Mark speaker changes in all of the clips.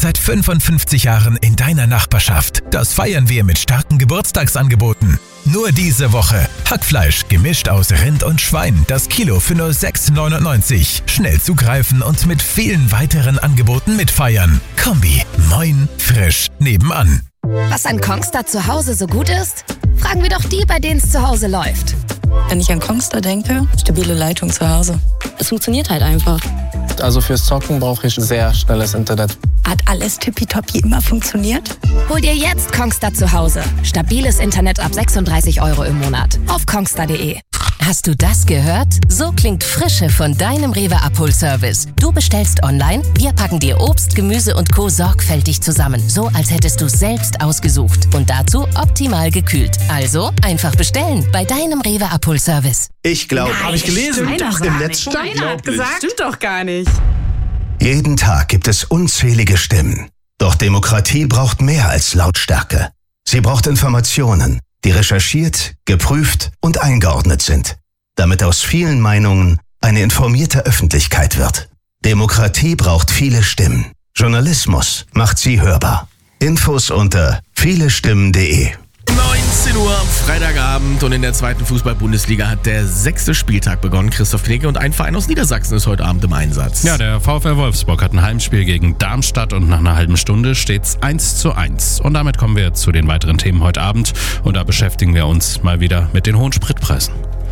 Speaker 1: seit 55 Jahren in deiner Nachbarschaft. Das feiern wir mit starken Geburtstagsangeboten. Nur diese Woche. Hackfleisch gemischt aus Rind und Schwein. Das Kilo für nur 6,99. Schnell zugreifen und mit vielen weiteren Angeboten mitfeiern. Kombi. Moin. Frisch. Nebenan.
Speaker 2: Was an Kongstar zu Hause so gut ist? Fragen wir doch die, bei denen es zu Hause läuft.
Speaker 3: Wenn ich an Kongstar denke, stabile Leitung zu Hause. Es funktioniert halt einfach.
Speaker 4: Also fürs Zocken brauche ich sehr schnelles Internet.
Speaker 3: Hat alles tippitoppi immer funktioniert?
Speaker 2: Hol dir jetzt Kongstar zu Hause. Stabiles Internet ab 36 € im Monat. Auf kongstar.de.
Speaker 5: Hast du das gehört? So klingt Frische von deinem Rewe-Abholservice. Du bestellst online, wir packen dir Obst, Gemüse und Co. sorgfältig zusammen. So, als hättest du es selbst ausgesucht. Und dazu optimal gekühlt. Also einfach bestellen bei deinem Rewe-Abholservice.
Speaker 6: Ich glaube, habe ich gelesen, im Netz stand.
Speaker 7: Keiner hat gesagt, stimmt doch gar nicht.
Speaker 6: Jeden Tag gibt es unzählige Stimmen. Doch Demokratie braucht mehr als Lautstärke. Sie braucht Informationen, die recherchiert, geprüft und eingeordnet sind, damit aus vielen Meinungen eine informierte Öffentlichkeit wird. Demokratie braucht viele Stimmen. Journalismus macht sie hörbar. Infos unter vielestimmen.de.
Speaker 8: 19 Uhr am Freitagabend und in der zweiten Fußball-Bundesliga hat der 6. Spieltag begonnen. Christoph Knecke und ein Verein aus Niedersachsen ist heute Abend im Einsatz.
Speaker 9: Ja, der VfL Wolfsburg hat ein Heimspiel gegen Darmstadt und nach einer halben Stunde steht's 1:1. Und damit kommen wir zu den weiteren Themen heute Abend und da beschäftigen wir uns mal wieder mit den hohen Spritpreisen.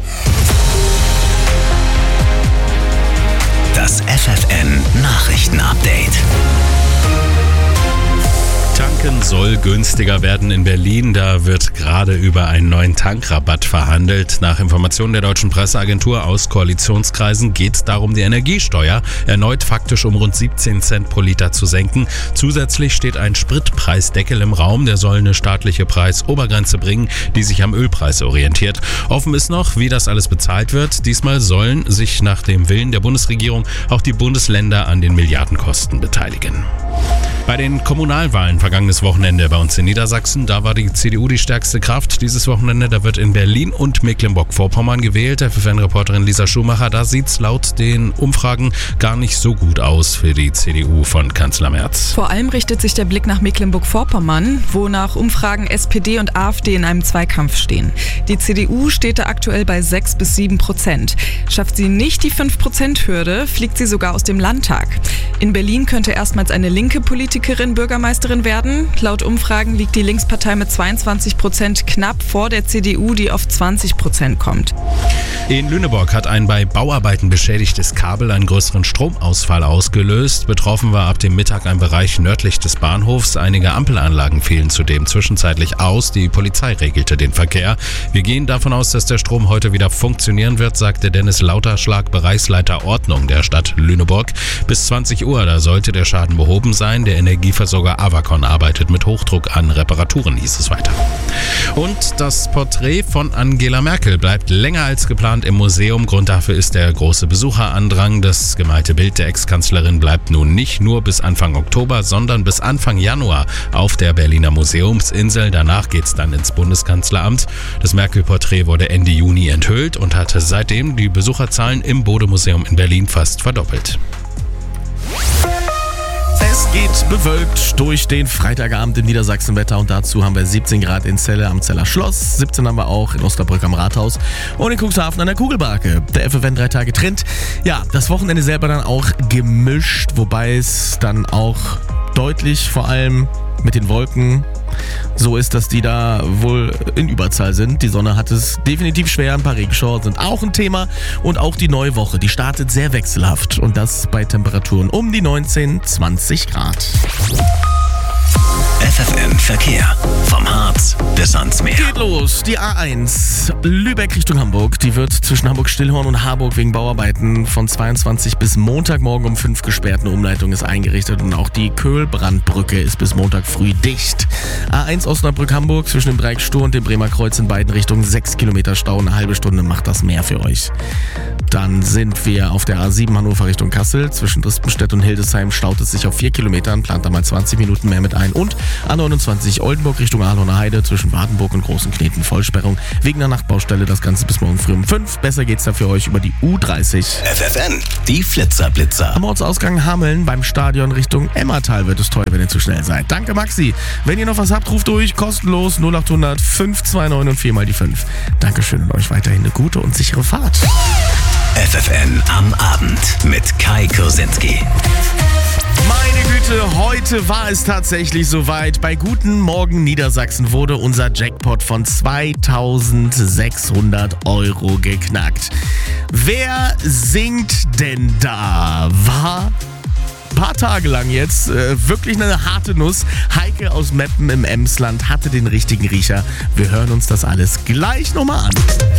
Speaker 10: Das FFN-Nachrichten-Update.
Speaker 9: Tanken soll günstiger werden in Berlin. Da wird gerade über einen neuen Tankrabatt verhandelt. Nach Informationen der deutschen Presseagentur aus Koalitionskreisen geht es darum, die Energiesteuer erneut faktisch um rund 17 Cent pro Liter zu senken. Zusätzlich steht ein Spritpreisdeckel im Raum. Der soll eine staatliche Preisobergrenze bringen, die sich am Ölpreis orientiert. Offen ist noch, wie das alles bezahlt wird. Diesmal sollen sich nach dem Willen der Bundesregierung auch die Bundesländer an den Milliardenkosten beteiligen. Bei den Kommunalwahlen vergangenes Wochenende bei uns in Niedersachsen, da war die CDU die stärkste Kraft. Dieses Wochenende, da wird in Berlin und Mecklenburg-Vorpommern gewählt. FFN-Reporterin Lisa Schumacher, da sieht's laut den Umfragen gar nicht so gut aus für die CDU von Kanzler Merz.
Speaker 11: Vor allem richtet sich der Blick nach Mecklenburg-Vorpommern, wo nach Umfragen SPD und AfD in einem Zweikampf stehen. Die CDU steht da aktuell bei 6-7%. Schafft sie nicht die 5%-Hürde, fliegt sie sogar aus dem Landtag. In Berlin könnte erstmals eine linke Politikerin Bürgermeisterin werden. Laut Umfragen liegt die Linkspartei mit 22% knapp vor der CDU, die auf 20% kommt.
Speaker 9: In Lüneburg hat ein bei Bauarbeiten beschädigtes Kabel einen größeren Stromausfall ausgelöst. Betroffen war ab dem Mittag ein Bereich nördlich des Bahnhofs. Einige Ampelanlagen fielen zudem zwischenzeitlich aus. Die Polizei regelte den Verkehr. Wir gehen davon aus, dass der Strom heute wieder funktionieren wird, sagte Dennis Lauterschlag, Bereichsleiter Ordnung der Stadt Lüneburg. Bis 20 Uhr, da sollte der Schaden behoben sein. Der Energieversorger Avacon arbeitet mit Hochdruck an Reparaturen, hieß es weiter. Und das Porträt von Angela Merkel bleibt länger als geplant im Museum. Grund dafür ist der große Besucherandrang. Das gemalte Bild der Ex-Kanzlerin bleibt nun nicht nur bis Anfang Oktober, sondern bis Anfang Januar auf der Berliner Museumsinsel. Danach geht's dann ins Bundeskanzleramt. Das Merkel-Porträt wurde Ende Juni enthüllt und hatte seitdem die Besucherzahlen im Bode-Museum in Berlin fast verdoppelt.
Speaker 8: Es geht bewölkt durch den Freitagabend im Niedersachsenwetter und dazu haben wir 17 Grad in Celle am Zeller Schloss, 17 haben wir auch in Osnabrück am Rathaus und in Cuxhaven an der Kugelbarke. Der FFN 3 Tage Trend. Ja, das Wochenende selber dann auch gemischt, wobei es dann auch deutlich vor allem mit den Wolken so ist, dass die da wohl in Überzahl sind. Die Sonne hat es definitiv schwer, ein paar Regenschauer sind auch ein Thema und auch die neue Woche, die startet sehr wechselhaft und das bei Temperaturen um die 19-20 Grad.
Speaker 10: FFN Verkehr. Vom Harz bis ans Meer.
Speaker 8: Geht los. Die A1 Lübeck Richtung Hamburg. Die wird zwischen Hamburg-Stillhorn und Harburg wegen Bauarbeiten von 22 bis Montagmorgen um 5 gesperrt. Eine Umleitung ist eingerichtet und auch die Köhlbrandbrücke ist bis Montag früh dicht. A1 Osnabrück-Hamburg zwischen dem Dreieck Stur und dem Bremer Kreuz in beiden Richtungen 6 Kilometer Stau. Eine halbe Stunde macht das mehr für euch. Dann sind wir auf der A7 Hannover Richtung Kassel. Zwischen Drispenstedt und Hildesheim staut es sich auf 4 Kilometern, plant da mal 20 Minuten mehr mit ein. Und A29 Oldenburg Richtung Ahlener Heide zwischen Wartenburg und Großen Kneten Vollsperrung. Wegen der Nachtbaustelle das Ganze bis morgen früh um 5. Besser geht's da für euch über die U30.
Speaker 10: FFN, die Flitzer-Blitzer.
Speaker 8: Am Ortsausgang Hameln beim Stadion Richtung Emmertal wird es teuer, wenn ihr zu schnell seid. Danke Maxi. Wenn ihr noch was habt, ruft durch. Kostenlos 0800 529 und 4 mal die 5. Dankeschön und euch weiterhin eine gute und sichere Fahrt.
Speaker 10: FFN am Abend mit Kai Kursinski.
Speaker 8: Meine Güte, heute war es tatsächlich soweit. Bei Guten Morgen Niedersachsen wurde unser Jackpot von 2.600 € geknackt. Wer singt denn da? War ein paar Tage lang jetzt wirklich eine harte Nuss. Heike aus Meppen im Emsland hatte den richtigen Riecher. Wir hören uns das alles gleich nochmal an.